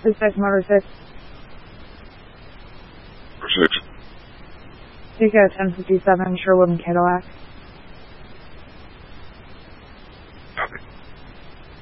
Is 6 Motor 6? Number 6. Seeker 1057 Sherwood and Cadillac.